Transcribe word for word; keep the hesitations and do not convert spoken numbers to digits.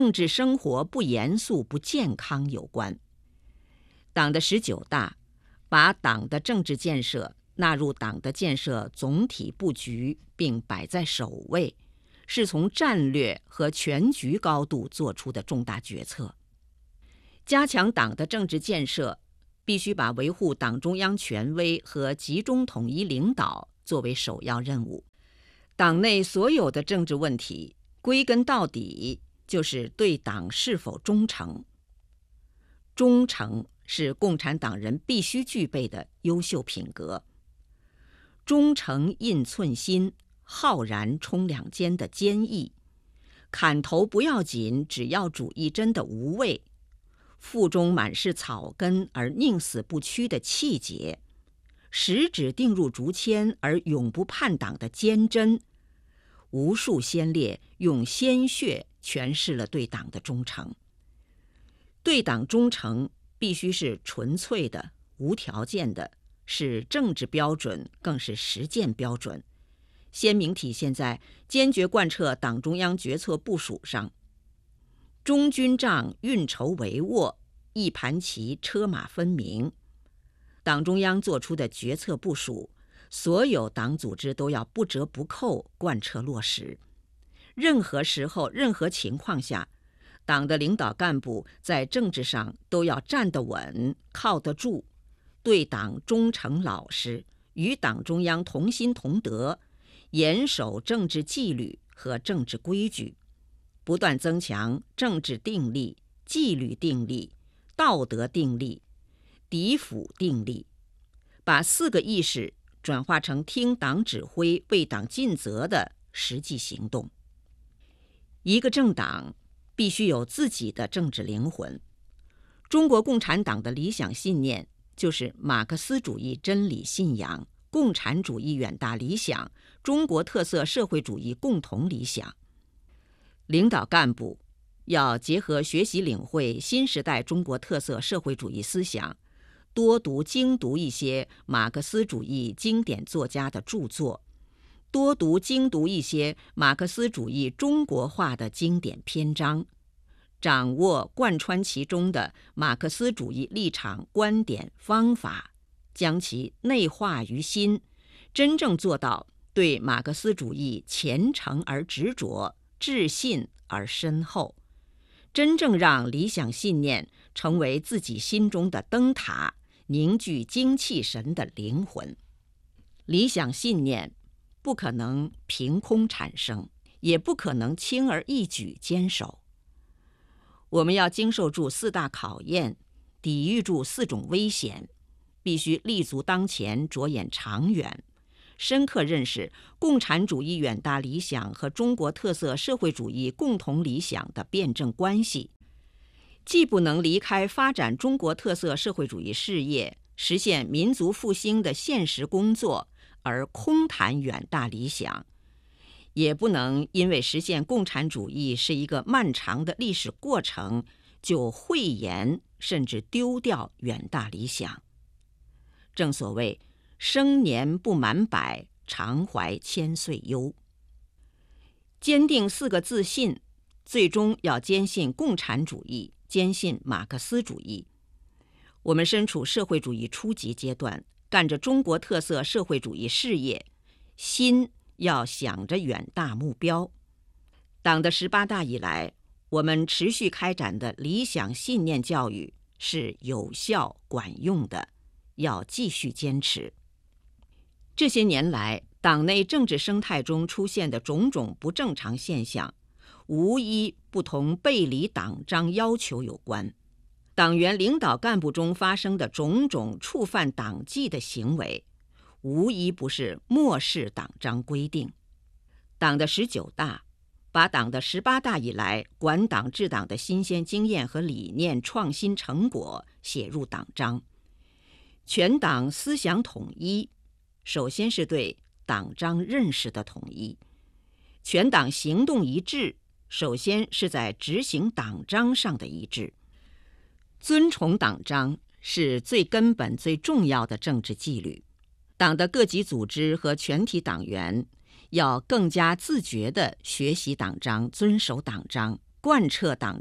政治生活不严肃、不健康有关。党的十九大把党的政治建设纳入党的建设总体布局，并摆在首位，是从战略和全局高度做出的重大决策。加强党的政治建设，必须把维护党中央权威和集中统一领导作为首要任务。党内所有的政治问题，归根到底就是对党是否忠诚。忠诚是共产党人必须具备的优秀品格。忠诚印寸心，浩然冲两肩的坚毅，砍头不要紧，只要主义真的无畏，腹中满是草根而宁死不屈的气节，十指定入竹签而永不叛党的坚贞，无数先烈用鲜血诠释了对党的忠诚。对党忠诚必须是纯粹的、无条件的，是政治标准，更是实践标准，鲜明体现在坚决贯彻党中央决策部署上。中军帐运筹帷幄，一盘棋车马分明。党中央做出的决策部署，所有党组织都要不折不扣贯彻落实。任何时候、任何情况下，党的领导干部在政治上都要站得稳、靠得住，对党忠诚老实，与党中央同心同德，严守政治纪律和政治规矩，不断增强政治定力、纪律定力、道德定力、敌辅定力，把四个意识转化成听党指挥、为党尽责的实际行动。一个政党必须有自己的政治灵魂。中国共产党的理想信念就是马克思主义真理信仰、共产主义远大理想、中国特色社会主义共同理想。领导干部要结合学习领会新时代中国特色社会主义思想，多读精读一些马克思主义经典作家的著作，多读精读一些马克思主义中国化的经典篇章，掌握贯穿其中的马克思主义立场、观点、方法，将其内化于心，真正做到对马克思主义虔诚而执着，至信而深厚，真正让理想信念成为自己心中的灯塔，凝聚精气神的灵魂。理想信念不可能凭空产生，也不可能轻而易举坚守。我们要经受住四大考验，抵御住四种危险，必须立足当前，着眼长远，深刻认识共产主义远大理想和中国特色社会主义共同理想的辩证关系，既不能离开发展中国特色社会主义事业、实现民族复兴的现实工作而空谈远大理想，也不能因为实现共产主义是一个漫长的历史过程，就讳言甚至丢掉远大理想。正所谓生年不满百，常怀千岁忧。坚定四个自信，最终要坚信共产主义，坚信马克思主义。我们身处社会主义初级阶段，干着中国特色社会主义事业，心要想着远大目标。党的十八大以来，我们持续开展的理想信念教育是有效管用的，要继续坚持。这些年来，党内政治生态中出现的种种不正常现象，无一不同背离党章要求有关。党员领导干部中发生的种种触犯党纪的行为，无一不是漠视党章规定。党的十九大把党的十八大以来管党治党的新鲜经验和理念创新成果写入党章。全党思想统一，首先是对党章认识的统一；全党行动一致，首先是在执行党章上的一致。尊崇党章是最根本、最重要的政治纪律。党的各级组织和全体党员要更加自觉地学习党章、遵守党章， 贯彻党